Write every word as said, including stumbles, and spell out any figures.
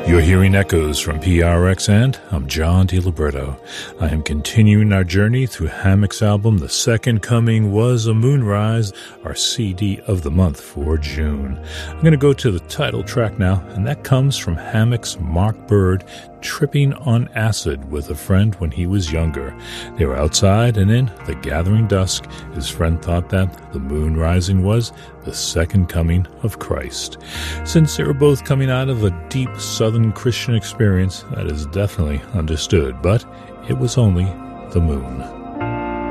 You're hearing echoes from P R X, and I'm John DiLiberto. I am continuing our journey through Hammock's album, The Second Coming Was a Moonrise, our C D of the month for June. I'm going to go to the title track now, and that comes from Hammock's Mark Bird, tripping on acid with a friend when he was younger. They were outside, and in the gathering dusk, his friend thought that the moon rising was the second coming of Christ. Since they were both coming out of a deep Southern Christian experience, that is definitely understood, but it was only the moon.